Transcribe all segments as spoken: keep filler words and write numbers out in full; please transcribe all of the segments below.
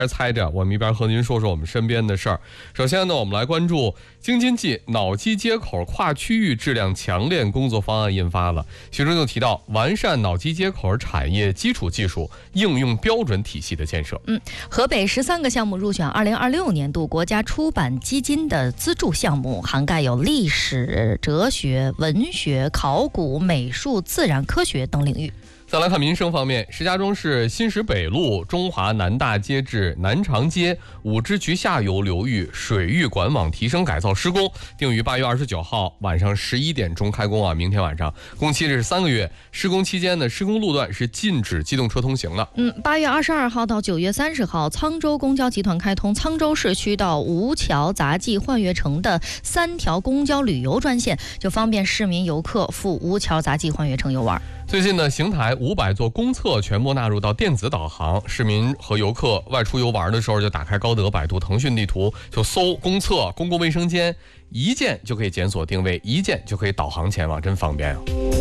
猜着，我们一边和您说说我们身边的事儿。首先呢，我们来关注京津冀脑机接口跨区域质量强链工作方案印发了，其中就提到完善脑机接口产业基础技术应用标准体系的建设。 嗯，河北十三个项目入选二零二六年度国家出版基金的资助项目，涵盖有历史、哲学、文学、考古、美术、自然科学等领域。 再来看民生方面，石家庄市新石北路中华南大街至南长街五支渠下游流域水域管网提升改造施工定于八月二十九号晚上十一点钟开工啊，明天晚上，工期是三个月。施工期间呢，施工路段是禁止机动车通行的。 嗯，八月二十二号到九月三十号，沧州公交集团开通沧州市区到吴桥杂技幻悦城的三条公交旅游专线，就方便市民游客赴吴桥杂技幻悦城游玩。 最近呢，邢台五百座公厕全部纳入到电子导航，市民和游客外出游玩的时候，就打开高德、百度、腾讯地图，就搜公厕、公共卫生间，一键就可以检索定位，一键就可以导航前往，真方便啊。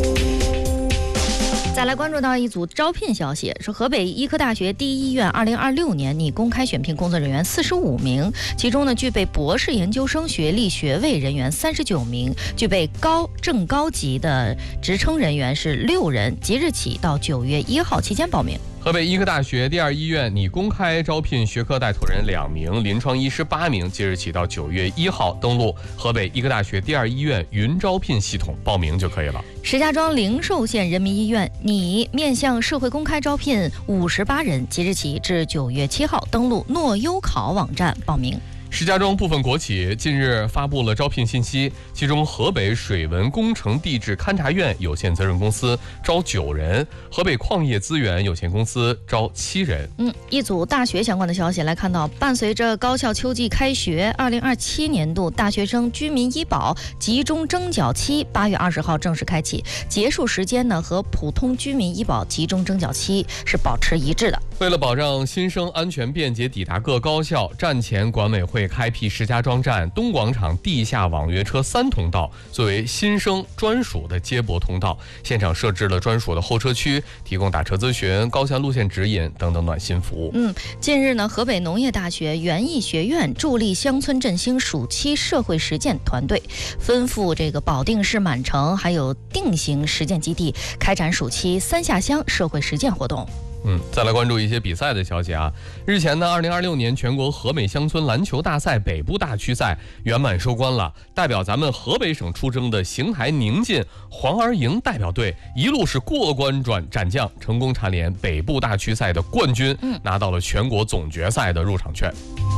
再来关注到一组招聘消息，是河北医科大学第一医院二零二六年拟公开选聘工作人员四十五名，其中呢具备博士研究生学历学位人员三十九名，具备高正高级的职称人员是六人，即日起到九月一号期间报名。 河北医科大学第二医院拟公开招聘学科带头人两名，临床医师八名，即日起到九月一号登录河北医科大学第二医院云招聘系统报名就可以了。 石家庄灵寿县人民医院拟面向社会公开招聘五十八人，即日起至九月七号登录诺优考网站报名。 石家庄部分国企近日发布了招聘信息，其中河北水文工程地质勘察院有限责任公司招九人，河北矿业资源有限公司招七人。 嗯，一组大学相关的消息来看到，伴随着高校秋季开学，二零二七年度大学生居民医保集中征缴期八月二十号正式开启，结束时间呢和普通居民医保集中征缴期是保持一致的。 为了保障新生安全便捷抵达各高校，站前管委会开辟石家庄站东广场地下网约车三通道，作为新生专属的接驳通道，现场设置了专属的候车区，提供打车咨询、高校路线指引等等暖心服务。 嗯，近日呢，河北农业大学园艺学院助力乡村振兴暑期社会实践团队，吩咐这个保定市满城还有定型实践基地开展暑期三下乡社会实践活动。 嗯，再来关注一些比赛的消息啊。日前呢，二零二六年全国和美乡村篮球大赛北部大区赛圆满收官了。代表咱们河北省出征的邢台宁晋黄儿营代表队，一路是过关转斩将，成功蝉联北部大区赛的冠军，拿到了全国总决赛的入场券。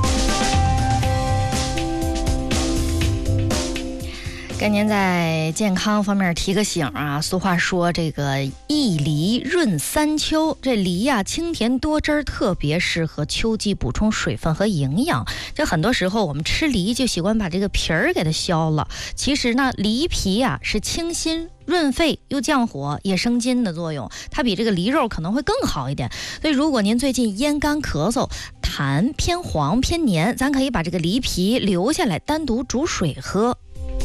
跟您在健康方面提个醒啊，俗话说这个一梨润三秋，这梨呀、啊、清甜多汁儿，特别适合秋季补充水分和营养。这很多时候我们吃梨就习惯把这个皮儿给它削了，其实呢，梨皮呀、啊、是清心润肺又降火也生津的作用，它比这个梨肉可能会更好一点。所以如果您最近咽干咳嗽，痰偏黄偏黏，咱可以把这个梨皮留下来单独煮水喝。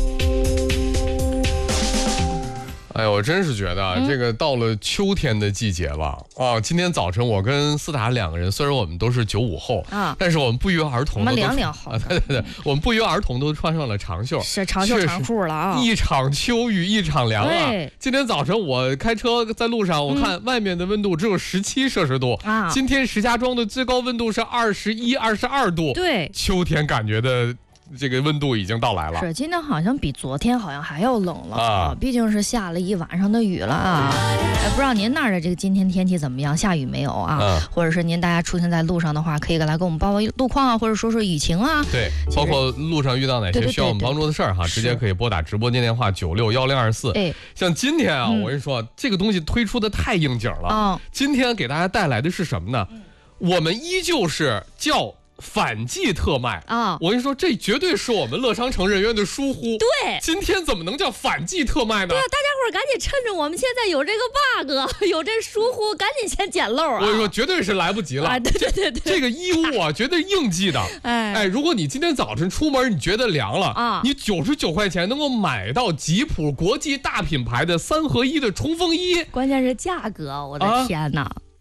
哎呦，我真是觉得啊， 嗯、 这个到了秋天的季节了啊！今天早晨我跟斯塔两个人，虽然我们都是九五后啊，但是我们不约而同的， 我们两两后， 啊，对对对，我们不约而同都穿上了长袖， 是长袖长裤了啊！ 一场秋雨一场凉啊！今天早晨我开车在路上，我看外面的温度只有十七摄氏度啊，今天石家庄的最高温度是二十一、二十二度， 对， 秋天感觉的。这个温度已经到来了， 是今天好像比昨天好像还要冷了啊！毕竟是下了一晚上的雨了啊！哎，不知道您那儿的这个今天天气怎么样？下雨没有啊？嗯、或者是您大家出行在路上的话，可以来给我们报报路况啊，或者说说雨情啊。 对，包括路上遇到哪些需要我们帮助的事儿哈，直接可以拨打直播间电话九六幺零二四。哎，像今天啊，嗯、我跟你说，这个东西推出的太应景了。嗯、今天给大家带来的是什么呢？嗯、我们依旧是叫。反季特卖啊！我跟你说，这绝对是我们乐商城人员的疏忽。 对， 今天怎么能叫反季特卖呢？ 对啊，大家伙儿赶紧趁着我们现在有这个 bug， 有这疏忽，赶紧先捡漏啊！ 我跟你说，绝对是来不及了。 啊、对对对对， 这个衣物啊，绝对应季的。哎哎，如果你今天早晨出门你觉得凉了啊，你九十九块钱能够买到吉普国际大品牌的三合一的冲锋衣， 关键是价格，我的天哪！啊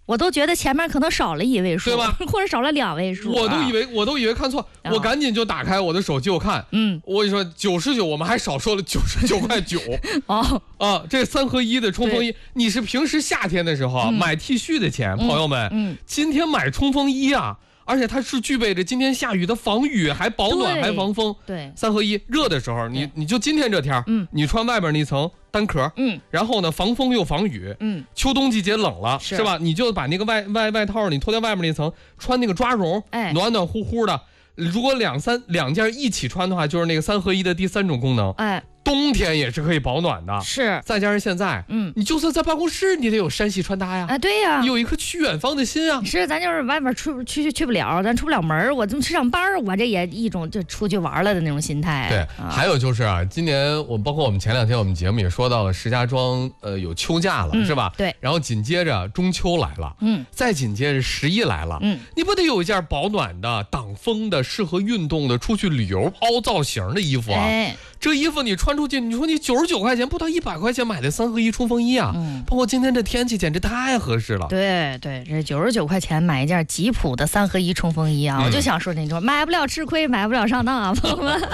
我都觉得前面可能少了一位数， 对吧？ 或者少了两位数、啊， 我都以为我都以为看错， 啊、 我赶紧就打开我的手机我看， 嗯， 我跟你说九十九，我们还少说了九十九块九哦啊，这三合一的冲锋衣，你是平时夏天的时候、啊嗯、买 T 恤的钱，朋友们， 嗯， 今天买冲锋衣啊。而且它是具备着今天下雨的防雨，还保暖，还防风。 对， 三合一，热的时候你你就今天这天， 嗯， 你穿外边那层单壳， 嗯， 然后呢防风又防雨， 嗯， 秋冬季节冷了， 是, 是吧？你就把那个外外外套你脱掉外面那层，穿那个抓绒， 哎， 暖暖乎乎的。如果两三两件一起穿的话，就是那个三合一的第三种功能， 哎。 冬天也是可以保暖的， 是， 再加上现在， 嗯， 你就算在办公室，你得有山西穿搭呀， 啊，对呀， 你有一颗去远方的心啊。 是，咱就是外边出去去去不了，咱出不了门，我这么去上班，我这也一种就出去玩了的那种心态。 对， 啊、 还有就是啊，今年我包括我们前两天我们节目也说到了石家庄，呃，有秋假了， 嗯、 是吧？ 对。 然后紧接着中秋来了， 嗯， 再紧接着十一来了， 嗯， 你不得有一件保暖的、挡风的、适合运动的、出去旅游凹造型的衣服啊？ 哎， 这衣服你穿出去，你说你九十九块钱不到一百块钱买的三合一冲锋衣啊， 嗯， 包括今天这天气简直太合适了。 对对，这九十九块钱买一件吉普的三合一冲锋衣啊，嗯、我就想说那种买不了吃亏，买不了上当啊，朋友们。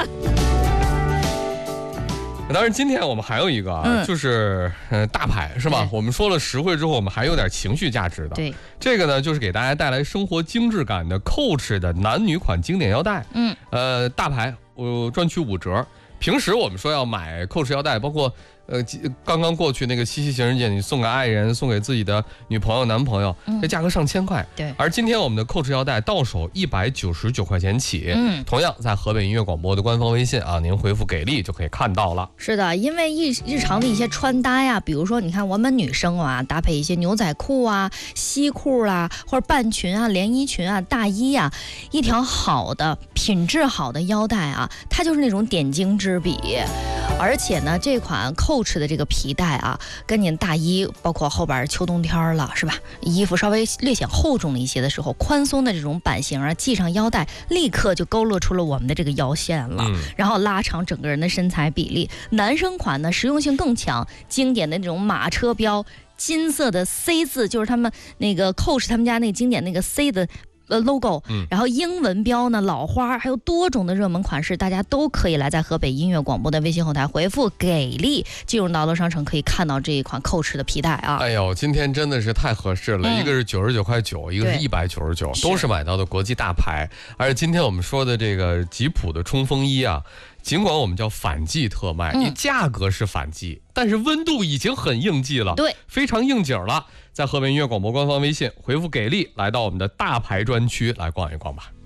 当然，今天我们还有一个啊， 嗯、 就是呃大牌是吧？我们说了实惠之后，我们还有点情绪价值的。 对， 这个呢，就是给大家带来生活精致感的 Coach 的男女款经典腰带。 嗯， 呃，大牌，我专区五折。平时我们说要买 Coach 腰带，包括呃刚刚过去那个七夕情人节，你送给爱人、送给自己的女朋友、男朋友， 嗯、 这价格上千块。 对。而今天我们的 Coach 腰带到手一百九十九块钱起， 嗯， 同样在河北音乐广播的官方微信啊，您回复给力就可以看到了。 是的，因为日日常的一些穿搭呀，比如说你看我们女生啊，搭配一些牛仔裤啊、西裤啊，或者半裙啊、连衣裙啊、大衣啊，一条好的品质好的腰带啊，它就是那种点睛之笔。而且呢，这款 Coach 的这个皮带啊，跟你大衣，包括后边秋冬天了，是吧？衣服稍微略显厚重了一些的时候，宽松的这种版型啊，系上腰带，立刻就勾勒出了我们的这个腰线了， 嗯、 然后拉长整个人的身材比例。男生款呢，实用性更强，经典的那种马车标，金色的 C 字，就是他们那个 Coach 他们家那个经典那个 C 的。呃 ，logo， 嗯， 然后英文标呢，老花，还有多种的热门款式，大家都可以来在河北音乐广播的微信后台回复“给力”，进入到乐商城可以看到这一款 Coach 的皮带啊。 哎呦，今天真的是太合适了， 嗯、 一个是九十九块九，一个是一百九十九，都是买到的国际大牌。而且今天我们说的这个吉普的冲锋衣啊。尽管我们叫反季特卖，你、嗯、价格是反季，但是温度已经很应季了， 对， 非常应景了。在河北音乐广播官方微信回复给力，来到我们的大牌专区来逛一逛吧。